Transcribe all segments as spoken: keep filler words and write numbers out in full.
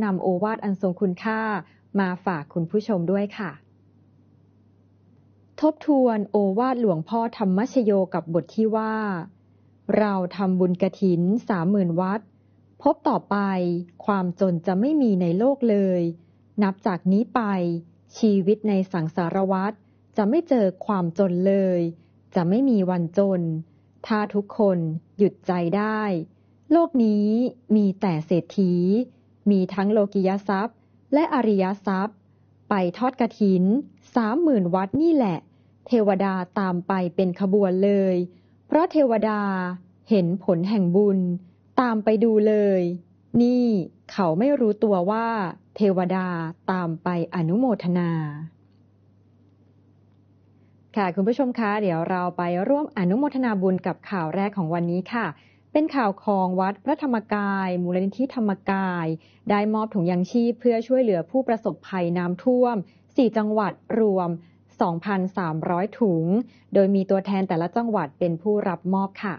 นำโอวาทอันทรงคุณค่ามาฝากคุณผู้ชมด้วยค่ะทบทวนโอวาทหลวงพ่อธรรมชโยกับบทที่ว่าเราทำบุญกฐินสามหมื่นวัดพบต่อไปความจนจะไม่มีในโลกเลยนับจากนี้ไปชีวิตในสังสารวัฏจะไม่เจอความจนเลยจะไม่มีวันจนถ้าทุกคนหยุดใจได้โลกนี้มีแต่เศรษฐีมีทั้งโลกิยทรัพย์และอริยทรัพย์ไปทอดกฐินสามหมื่นวัดนี่แหละเทวดาตามไปเป็นขบวนเลยเพราะเทวดาเห็นผลแห่งบุญตามไปดูเลยนี่เขาไม่รู้ตัวว่าเทวดาตามไปอนุโมทนาค่ะคุณผู้ชมคะเดี๋ยวเราไปร่วมอนุโมทนาบุญกับข่าวแรกของวันนี้ค่ะเป็นข่าวของวัดพระธรรมกายมูลนิธิธรรมกายได้มอบถุงยังชีพเพื่อช่วยเหลือผู้ประสบภัยน้ำท่วมสี่จังหวัดรวม สองพันสามร้อย ถุงโดยมีตัวแทนแต่ละจังหวัดเป็นผู้รับมอบค่ะ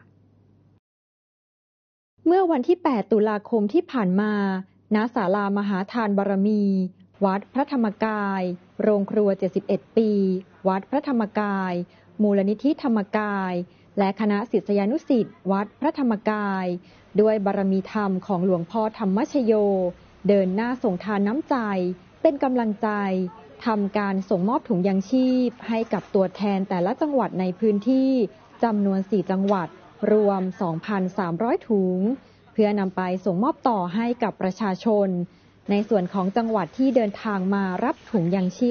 เมื่อวันที่แปดตุลาคมที่ผ่านมาณศาลามหาทานบารมีวัดพระธรรมกายโรงครัวเจ็ดสิบเอ็ดปีวัดพระธรรมกายมูลนิธิธรรมกายและคณะศิษยานุศิษย์วัดพระธรรมกายด้วยบารมีธรรมของหลวงพ่อธรรมชโยเดินหน้าส่งทานน้ำใจเป็นกำลังใจทำการส่งมอบถุงยังชีพให้กับตัวแทนแต่ละจังหวัดในพื้นที่จำนวนสี่จังหวัดรวม สองพันสามร้อย ถุงเพื่อนำไปส่งมอบต่อให้กับประชาชนในส่วนของจังหวัดที่เดินทางมารับถุงยังชีพ